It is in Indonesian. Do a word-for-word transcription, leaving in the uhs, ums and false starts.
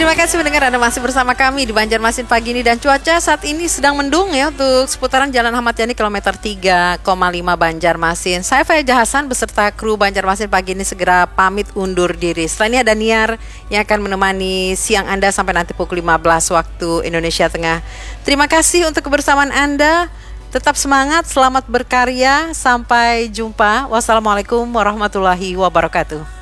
Terima kasih mendengar, Anda masih bersama kami di Banjarmasin pagi ini, dan cuaca saat ini sedang mendung ya untuk seputaran Jalan Ahmad Yani kilometer tiga koma lima Banjarmasin. Saya Faiza Hasan beserta kru Banjarmasin pagi ini segera pamit undur diri. Setelah ini ada Niar yang akan menemani siang Anda sampai nanti pukul lima belas waktu Indonesia Tengah. Terima kasih untuk kebersamaan Anda. Tetap semangat, selamat berkarya, sampai jumpa. Wassalamualaikum warahmatullahi wabarakatuh.